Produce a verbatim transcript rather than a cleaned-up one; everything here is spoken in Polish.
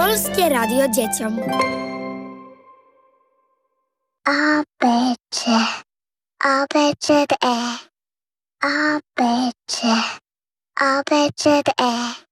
Polskie Radio Dzieciom. A, B, C. A, B, C, D, E. A, B, C. A, B, C, D, E.